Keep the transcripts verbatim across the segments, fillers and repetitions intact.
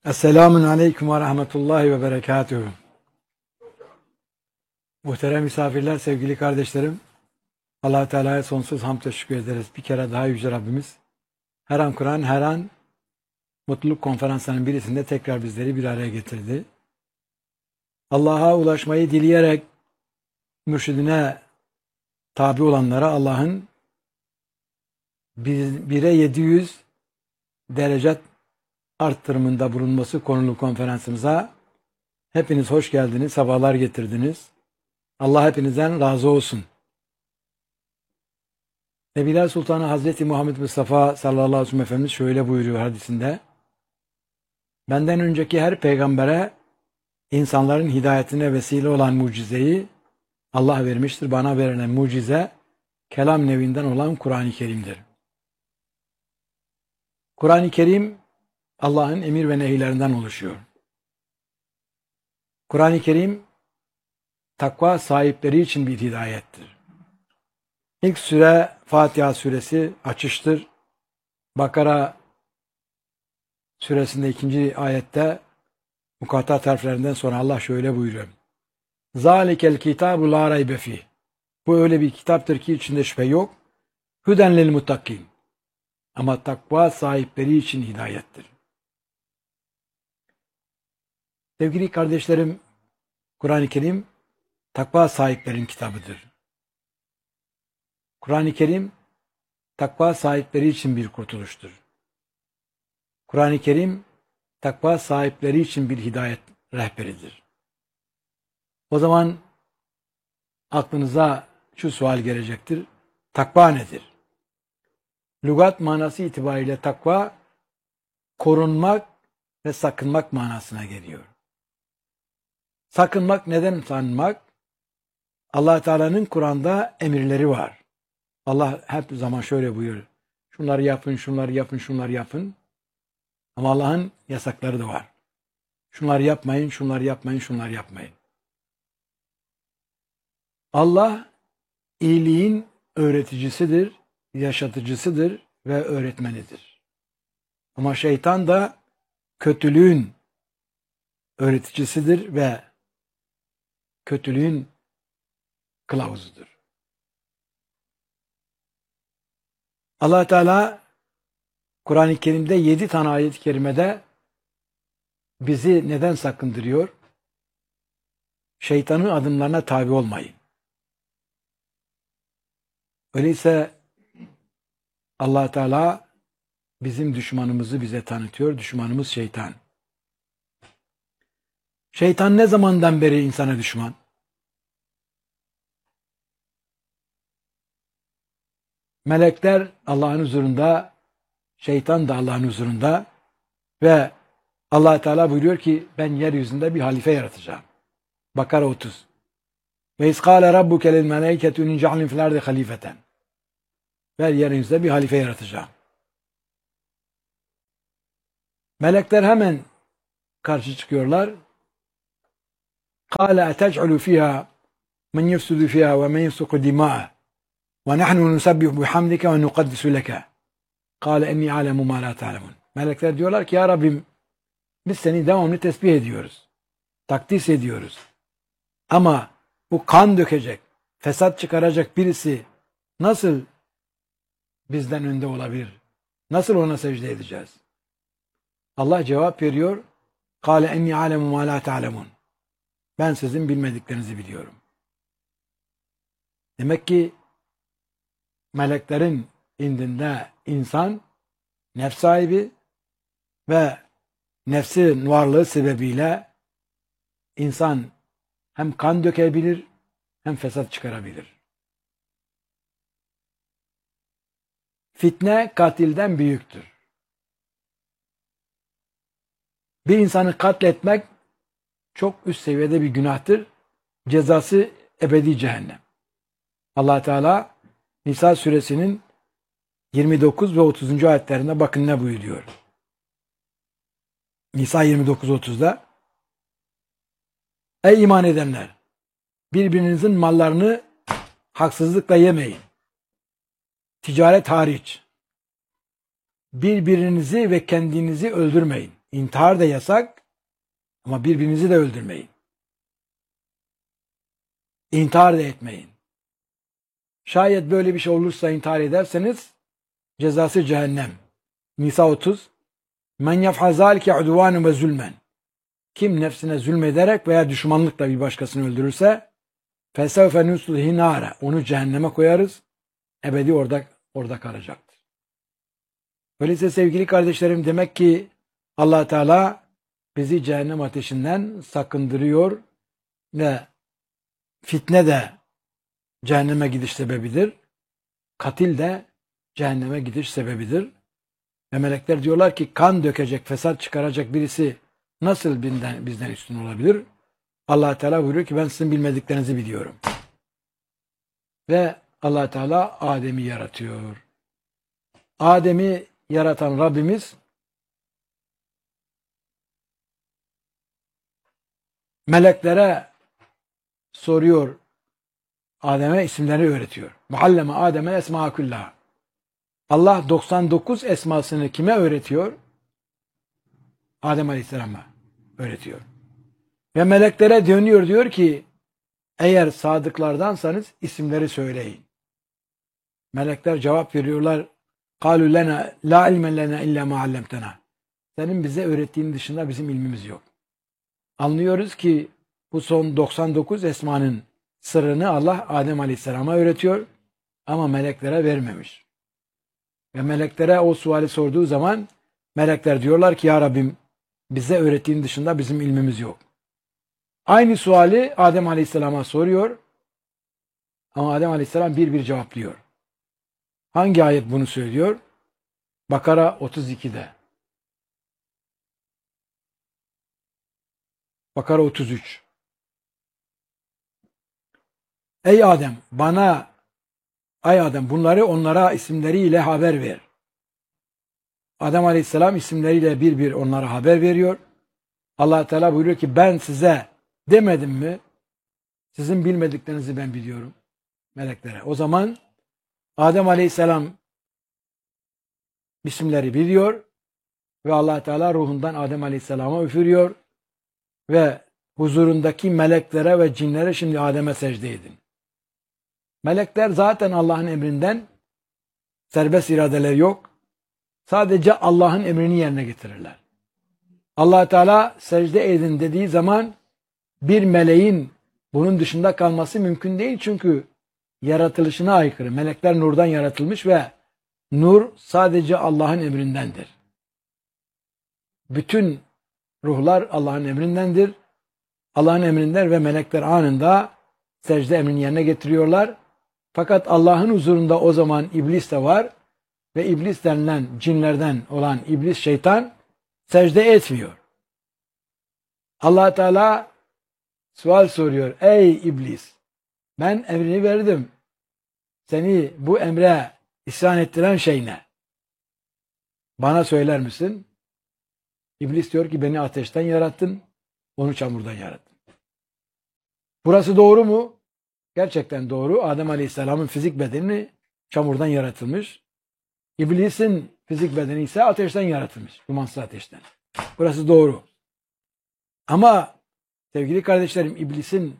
Esselamun Aleyküm ve Rahmetullahi ve Berekatuhu. Muhterem misafirler, sevgili kardeşlerim, Allah-u Teala'ya sonsuz hamd teşekkür ederiz. Bir kere daha Yüce Rabbimiz her an Kur'an, her an mutluluk konferanslarının birisinde tekrar bizleri bir araya getirdi. Allah'a ulaşmayı dileyerek mürşidine tabi olanlara Allah'ın bire yedi yüz derece arttırımında bulunması konulu konferansımıza hepiniz hoş geldiniz, sabahlar getirdiniz. Allah hepinizden razı olsun. Nebiler Sultanı Hazreti Muhammed Mustafa sallallahu aleyhi ve sellem Efendimiz şöyle buyuruyor hadisinde: benden önceki her peygambere insanların hidayetine vesile olan mucizeyi Allah vermiştir. Bana verilen mucize kelam nevinden olan Kur'an-ı Kerim'dir. Kur'an-ı Kerim Allah'ın emir ve nehiylerinden oluşuyor. Kur'an-ı Kerim takva sahipleri için bir hidayettir. İlk süre Fatiha suresi açıştır. Bakara suresinde ikinci ayette mukatat harflerinden sonra Allah şöyle buyuruyor: Zalikel kitabu la raybe fih. Bu öyle bir kitaptır ki içinde şüphe yok. Hüden lil muttakin. Ama takva sahipleri için hidayettir. Sevgili kardeşlerim, Kur'an-ı Kerim takva sahiplerin kitabıdır. Kur'an-ı Kerim takva sahipleri için bir kurtuluştur. Kur'an-ı Kerim takva sahipleri için bir hidayet rehberidir. O zaman aklınıza şu sual gelecektir: takva nedir? Lügat manası itibariyle takva korunmak ve sakınmak manasına geliyor. Sakınmak, neden sakınmak? Allah Teala'nın Kur'an'da emirleri var. Allah hep zaman şöyle buyuruyor: şunları yapın, şunları yapın, şunları yapın. Ama Allah'ın yasakları da var. Şunları yapmayın, şunları yapmayın, şunları yapmayın. Allah iyiliğin öğreticisidir, yaşatıcısıdır ve öğretmenidir. Ama şeytan da kötülüğün öğreticisidir ve kötülüğün kılavuzudur. Allah Teala Kur'an-ı Kerim'de yedi tane ayet-i kerimede bizi neden sakındırıyor? Şeytanın adımlarına tabi olmayın. Öyleyse Allah Teala bizim düşmanımızı bize tanıtıyor. Düşmanımız şeytan. Şeytan ne zamandan beri insana düşman? Melekler Allah'ın huzurunda, şeytan da Allah'ın huzurunda ve Allah Teala buyuruyor ki ben yeryüzünde bir halife yaratacağım. Bakara otuz. Ve iskâle rabbuke lil melâiketü nice'alin fil ardı halifeten. Ve yeryüzünde bir halife yaratacağım. Melekler hemen karşı çıkıyorlar. قال أتجعل فيها من يفسد فيها ومن يسفك دماءه ونحن نسبح بحمدك ونقدس لك قال إني أعلم ما لا تعلمون. Melekler diyorlar ki ya Rabbim biz seni devamlı tesbih ediyoruz. Takdis ediyoruz. Ama bu kan dökecek, fesat çıkaracak birisi nasıl bizden önde olabilir? Nasıl ona secde edeceğiz? Allah cevap veriyor. قال إني أعلم ما لا تعلمون. Ben sizin bilmediklerinizi biliyorum. Demek ki meleklerin indinde insan nefs sahibi ve nefsin varlığı sebebiyle insan hem kan dökebilir hem fesat çıkarabilir. Fitne katilden büyüktür. Bir insanı katletmek çok üst seviyede bir günahtır. Cezası ebedi cehennem. Allah Teala Nisa suresinin yirmi dokuz ve otuzuncu ayetlerinde bakın ne buyuruyor. Nisa yirmi dokuz otuzda Ey iman edenler! Birbirinizin mallarını haksızlıkla yemeyin. Ticaret hariç. Birbirinizi ve kendinizi öldürmeyin. İntihar da yasak ama birbirinizi de öldürmeyin. İntihar da etmeyin. Şayet böyle bir şey olursa intihar ederseniz cezası cehennem. Nisa otuz. Men yef'al zâlike udvânen ve zulmen. Kim nefsine zulmederek veya düşmanlıkla bir başkasını öldürürse fesevfe nuslihi nâre. Onu cehenneme koyarız. Ebedi orada orada kalacaktır. Öyleyse sevgili kardeşlerim, demek ki Allah Teala bizi cehennem ateşinden sakındırıyor ve fitne de cehenneme gidiş sebebidir. Katil de cehenneme gidiş sebebidir. Ve melekler diyorlar ki kan dökecek, fesat çıkaracak birisi nasıl bizden, bizden üstün olabilir? Allah Teala buyuruyor ki ben sizin bilmediklerinizi biliyorum. Ve Allah Teala Adem'i yaratıyor. Adem'i yaratan Rabbimiz meleklere soruyor, Adem'e isimleri öğretiyor. Mualleme Adem'e esma kullaha. Allah doksan dokuz esmasını kime öğretiyor? Adem Aleyhisselam'a öğretiyor. Ve meleklere dönüyor, diyor ki eğer sadıklardansanız isimleri söyleyin. Melekler cevap veriyorlar. قَالُوا لَنَا لَا عِلْمًا لَنَا اِلَّا مَا عَلَّمْتَنَا. Senin bize öğrettiğin dışında bizim ilmimiz yok. Anlıyoruz ki bu son doksan dokuz esmanın sırrını Allah Adem Aleyhisselam'a öğretiyor ama meleklere vermemiş. Ve meleklere o suali sorduğu zaman melekler diyorlar ki ya Rabbim bize öğrettiğin dışında bizim ilmimiz yok. Aynı suali Adem Aleyhisselam'a soruyor ama Adem Aleyhisselam bir bir cevaplıyor. Hangi ayet bunu söylüyor? Bakara otuz ikide. Bakara otuz üç. Ey Adem bana, ey Adem bunları onlara isimleriyle haber ver. Adem Aleyhisselam isimleriyle bir bir onlara haber veriyor. Allah Teala buyuruyor ki ben size demedim mi? Sizin bilmediklerinizi ben biliyorum meleklere. O zaman Adem Aleyhisselam isimleri biliyor ve Allah Teala ruhundan Adem Aleyhisselam'a üfürüyor ve huzurundaki meleklere ve cinlere şimdi Adem'e secde edin. Melekler zaten Allah'ın emrinden, serbest iradeleri yok. Sadece Allah'ın emrini yerine getirirler. Allah Teala secde edin dediği zaman bir meleğin bunun dışında kalması mümkün değil çünkü yaratılışına aykırı. Melekler nurdan yaratılmış ve nur sadece Allah'ın emrindendir. Bütün ruhlar Allah'ın emrindendir. Allah'ın emrinden ve melekler anında secde emrini yerine getiriyorlar. Fakat Allah'ın huzurunda o zaman iblis de var ve iblis denilen cinlerden olan iblis şeytan secde etmiyor. Allah Teala sual soruyor. Ey iblis, ben emrini verdim. Seni bu emre isyan ettiren şey ne? Bana söyler misin? İblis diyor ki beni ateşten yarattın, onu çamurdan yarattın. Burası doğru mu? Gerçekten doğru. Adem Aleyhisselam'ın fizik bedeni çamurdan yaratılmış. İblisin fizik bedeni ise ateşten yaratılmış. Dumansız ateşten. Burası doğru. Ama sevgili kardeşlerim, iblisin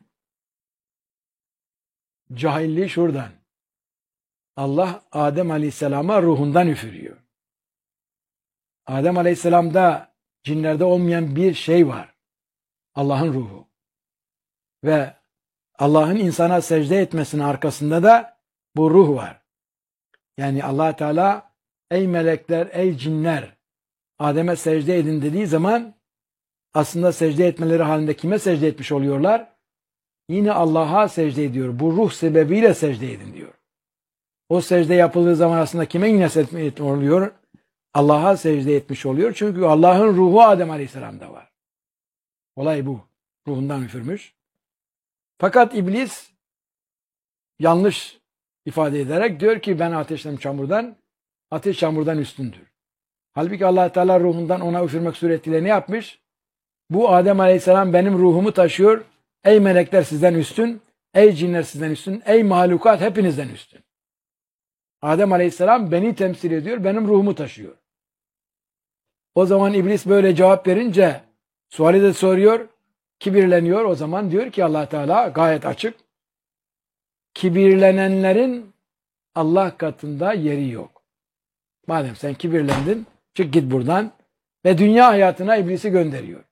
cahilliği şuradan. Allah Adem Aleyhisselam'a ruhundan üfürüyor. Adem Aleyhisselam'da cinlerde olmayan bir şey var. Allah'ın ruhu. Ve Allah'ın insana secde etmesinin arkasında da bu ruh var. Yani Allah Teala ey melekler, ey cinler Adem'e secde edin dediği zaman aslında secde etmeleri halinde kime secde etmiş oluyorlar? Yine Allah'a secde ediyor. Bu ruh sebebiyle secde edin diyor. O secde yapıldığı zaman aslında kime yine secde etmiş oluyor? Allah'a secde etmiş oluyor. Çünkü Allah'ın ruhu Adem Aleyhisselam'da var. Olay bu. Ruhundan üfürmüş. Fakat iblis yanlış ifade ederek diyor ki ben ateşten çamurdan, ateş çamurdan üstündür. Halbuki Allah Teala ruhundan ona üfürmek suretiyle ne yapmış? Bu Adem Aleyhisselam benim ruhumu taşıyor. Ey melekler sizden üstün, ey cinler sizden üstün, ey mahlukat hepinizden üstün. Adem Aleyhisselam beni temsil ediyor, benim ruhumu taşıyor. O zaman iblis böyle cevap verince suali de soruyor, kibirleniyor. O zaman diyor ki Allah Teala gayet açık. Kibirlenenlerin Allah katında yeri yok. Madem sen kibirlendin, çık git buradan ve dünya hayatına iblisi gönderiyor.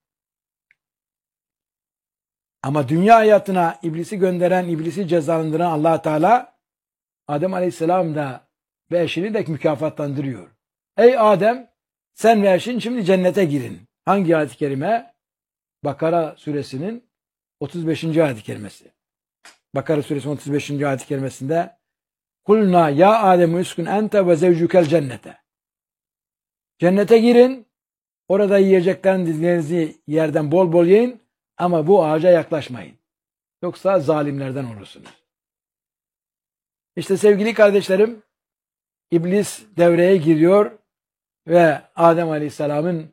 Ama dünya hayatına iblisi gönderen, iblisi cezalandıran Allah Teala Adem Aleyhisselam da ve eşini de mükafatlandırıyor. Ey Adem, sen ve eşin şimdi cennete girin. Hangi ayet-i kerime? Bakara suresinin otuz beşinci ayet-i kerimesi. Bakara suresinin otuz beşinci ayet-i kerimesinde Kulna ya Adem uskun ente ve zevcukel cennete. Cennete girin. Orada yiyeceklerin dillerinizi yerden bol bol yiyin ama bu ağaca yaklaşmayın. Yoksa zalimlerden olursunuz. İşte sevgili kardeşlerim, iblis devreye giriyor ve Adem Aleyhisselam'ın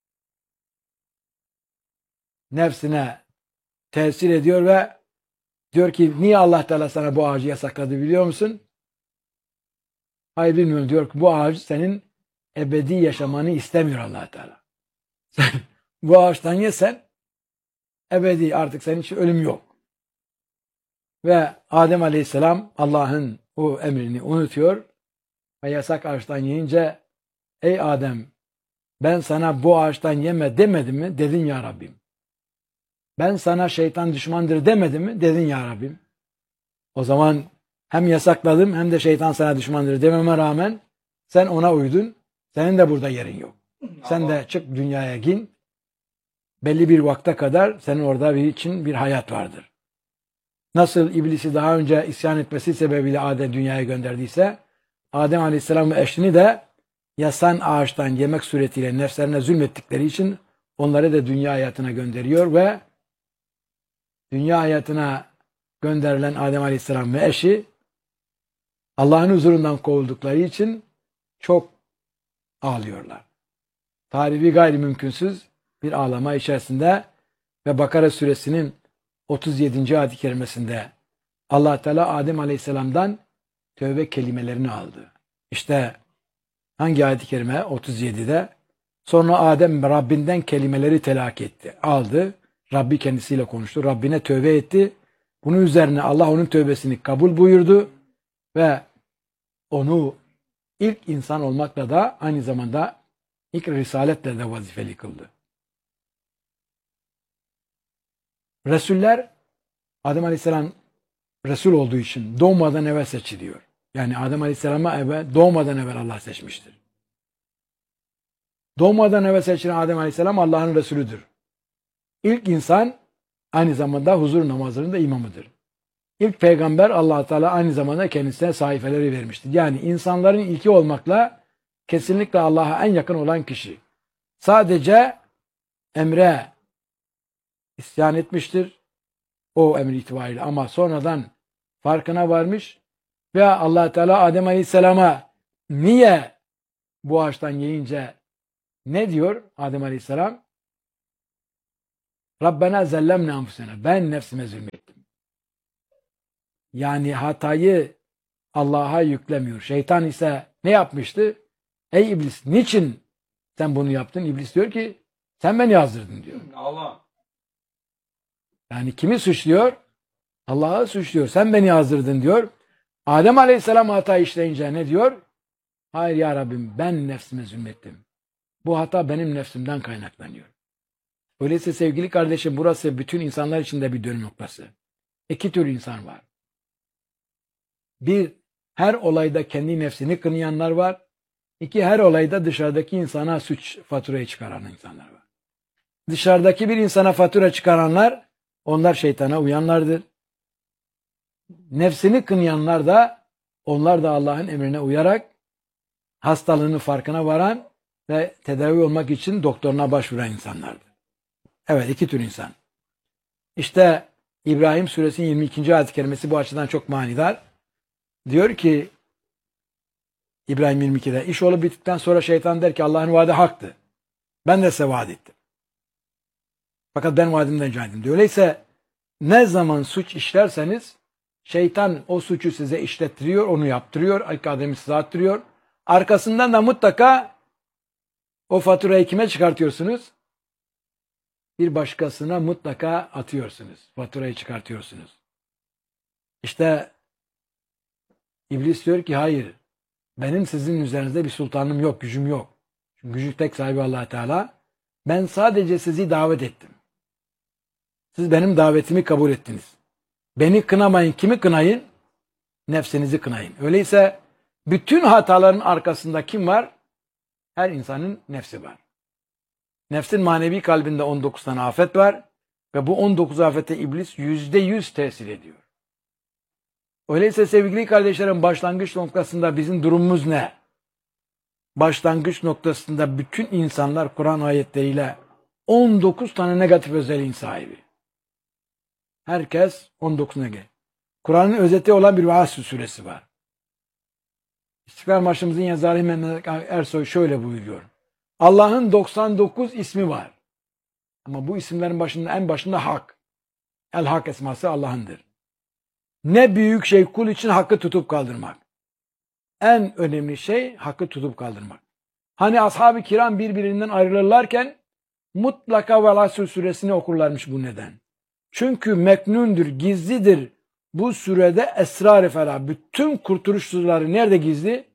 nefsine tesir ediyor ve diyor ki niye Allah Teala sana bu ağacı yasakladı biliyor musun? Hayır bilmiyorum diyor ki bu ağaç senin ebedi yaşamanı istemiyor Allah Teala. Sen bu ağaçtan yesen ebedi artık senin için ölüm yok. Ve Adem Aleyhisselam Allah'ın o emrini unutuyor ve yasak ağaçtan yiyince ey Adem ben sana bu ağaçtan yeme demedim mi? Dedin ya Rabbim. Ben sana şeytan düşmandır demedim mi? Dedin ya Rabbim. O zaman hem yasakladım hem de şeytan sana düşmandır dememe rağmen sen ona uydun. Senin de burada yerin yok. Sen de çık dünyaya gin. Belli bir vakte kadar senin orada bir için bir hayat vardır. Nasıl iblisi daha önce isyan etmesi sebebiyle Adem dünyaya gönderdiyse Adem Aleyhisselam ve eşini de yasan ağaçtan yemek suretiyle nefslerine zulmettikleri için onları da dünya hayatına gönderiyor ve dünya hayatına gönderilen Adem Aleyhisselam ve eşi Allah'ın huzurundan kovuldukları için çok ağlıyorlar. Tarifi gayrimümkünsüz bir ağlama içerisinde ve Bakara suresinin otuz yedinci ayet-i kerimesinde Allah Teala Adem Aleyhisselam'dan tövbe kelimelerini aldı. İşte hangi ayet-i kerime? otuz yedide sonra Adem Rabbinden kelimeleri telakki etti. Aldı. Rabbi kendisiyle konuştu. Rabbine tövbe etti. Bunun üzerine Allah onun tövbesini kabul buyurdu ve onu ilk insan olmakla da aynı zamanda ilk risaletle de vazifeli kıldı. Resuller Adem Aleyhisselam Resul olduğu için doğmadan evvel seçiliyor. Yani Adem Aleyhisselam'a evvel, doğmadan evvel Allah seçmiştir. Doğmadan evvel seçilen Adem Aleyhisselam Allah'ın Resulüdür. İlk insan aynı zamanda huzur namazlarının da imamıdır. İlk peygamber Allah Teala aynı zamanda kendisine sahifeleri vermiştir. Yani insanların ilki olmakla kesinlikle Allah'a en yakın olan kişi. Sadece emre isyan etmiştir. O emir itibariyle ama sonradan farkına varmış ve Allah Teala Adem Aleyhisselam'a niye bu ağaçtan yiyince ne diyor Adem Aleyhisselam? Rabbena zellemne anfusena. Ben nefsime zulmettim. Yani hatayı Allah'a yüklemiyor. Şeytan ise ne yapmıştı? Ey iblis niçin sen bunu yaptın? İblis diyor ki sen beni yazdırdın diyor. Allah. Yani kimi suçluyor? Allah'ı suçluyor. Sen beni yazdırdın diyor. Adem Aleyhisselam hata işleyince ne diyor? Hayır ya Rabbim ben nefsime zulmettim. Bu hata benim nefsimden kaynaklanıyor. Öyleyse sevgili kardeşim burası bütün insanlar için de bir dönüm noktası. İki tür insan var. Bir, her olayda kendi nefsini kınayanlar var. İki, her olayda dışarıdaki insana suç faturayı çıkaran insanlar var. Dışarıdaki bir insana fatura çıkaranlar, onlar şeytana uyanlardır. Nefsini kınayanlar da, onlar da Allah'ın emrine uyarak hastalığının farkına varan ve tedavi olmak için doktoruna başvuran insanlardır. Evet, iki tür insan. İşte İbrahim suresinin yirmi ikinci ayet-i kerimesi bu açıdan çok manidar. Diyor ki İbrahim yirmi ikide iş olup bittikten sonra şeytan der ki Allah'ın vaadi haktı. Ben de size vaat ettim. Fakat ben vaadimden caydım diyor. Öyleyse ne zaman suç işlerseniz şeytan o suçu size işlettiriyor, onu yaptırıyor, ilk ademi size attırıyor. Arkasından da mutlaka O faturayı kime çıkartıyorsunuz? Bir başkasına mutlaka atıyorsunuz. Faturayı çıkartıyorsunuz. İşte İblis diyor ki hayır. Benim sizin üzerinizde bir sultanım yok, gücüm yok. Çünkü gücü tek sahibi Allah Teala. Ben sadece sizi davet ettim. Siz benim davetimi kabul ettiniz. Beni kınamayın. Kimi kınayın? Nefsinizi kınayın. Öyleyse bütün hataların arkasında kim var? Her insanın nefsi var. Nefsin manevi kalbinde on dokuz tane afet var ve bu on dokuz afete iblis yüzde yüz tesir ediyor. Öyleyse sevgili kardeşlerim, başlangıç noktasında bizim durumumuz ne? Başlangıç noktasında bütün insanlar Kur'an ayetleriyle on dokuz tane negatif özelliğin sahibi. Herkes on dokuz negatif. Kur'an'ın özeti olan bir Vaaz suresi var. İstiklal Marşımızın yazarı Mehmet Ersoy şöyle buyuruyor. Allah'ın doksan dokuz ismi var. Ama bu isimlerin başında en başında Hak. El Hak esması Allah'ındır. Ne büyük şey kul için hakkı tutup kaldırmak. En önemli şey hakkı tutup kaldırmak. Hani ashab-ı kiram birbirinden ayrılırlarken mutlaka Vel Asr suresini okurlarmış bu neden. Çünkü meknundur, gizlidir. Bu sürede esrar-ı ferah. Bütün kurtuluş sırları nerede gizli?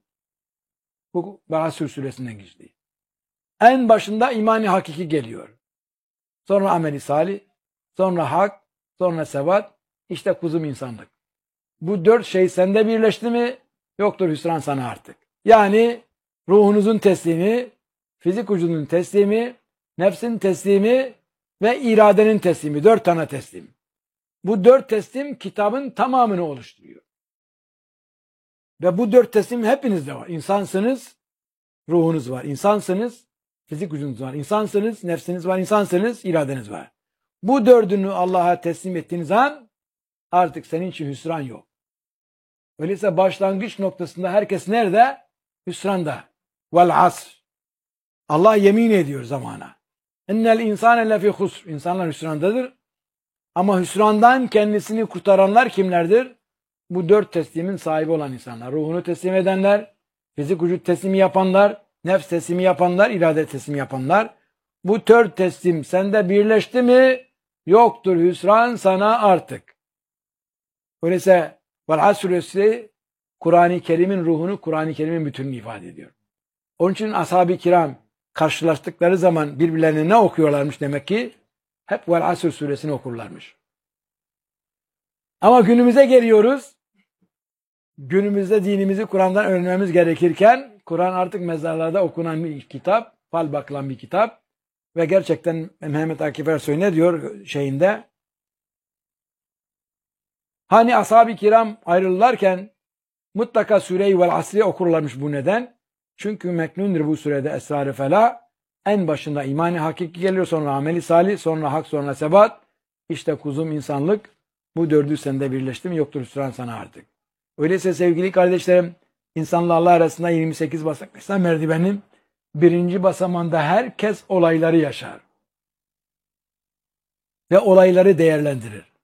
Bu Vel Asr suresinde gizli. En başında imani hakiki geliyor. Sonra ameli salih, sonra hak, sonra sebat, işte kuzum insanlık. Bu dört şey sende birleşti mi yoktur hüsran sana artık. Yani ruhunuzun teslimi, fizik vücudunun teslimi, nefsin teslimi ve iradenin teslimi. Dört tane teslim. Bu dört teslim kitabın tamamını oluşturuyor. Ve bu dört teslim hepinizde var. İnsansınız, ruhunuz var. İnsansınız, fizik vücudunuz var. İnsansınız, nefsiniz var. İnsansınız, iradeniz var. Bu dördünü Allah'a teslim ettiğiniz an artık senin için hüsran yok. Öyleyse başlangıç noktasında herkes nerede? Hüsranda. Vel asr. Allah yemin ediyor zamana. İnnel insane lefî husr. İnsanlar hüsrandadır. Ama hüsrandan kendisini kurtaranlar kimlerdir? Bu dört teslimin sahibi olan insanlar. Ruhunu teslim edenler, fizik vücut teslimi yapanlar, nefs teslimi yapanlar, irade teslimi yapanlar. Bu dört teslim sende birleşti mi yoktur hüsran sana artık. Öyleyse Vel Asr suresi Kur'an-ı Kerim'in ruhunu, Kur'an-ı Kerim'in bütününü ifade ediyor. Onun için ashab-ı kiram karşılaştıkları zaman birbirlerine ne okuyorlarmış demek ki? Hep Vel Asr suresini okurlarmış. Ama günümüze geliyoruz. Günümüzde dinimizi Kur'an'dan öğrenmemiz gerekirken Kur'an artık mezarlarda okunan bir kitap, fal bakılan bir kitap ve gerçekten Mehmet Akif Ersoy ne diyor şeyinde? Hani ashab-ı kiram ayrılırken mutlaka Sure-i Vel Asr'i okurlarmış bu neden? Çünkü meknundur bu surede esrar-ı felah. En başında imani hakiki geliyor, sonra ameli salih, sonra hak, sonra sebat. İşte kuzum insanlık, bu dördü sende birleşti mi yoktur hüsran sana artık. Öyleyse sevgili kardeşlerim, insanla Allah arasında yirmi sekiz basamak İslam merdivenin birinci basamanda herkes olayları yaşar. Ve olayları değerlendirir.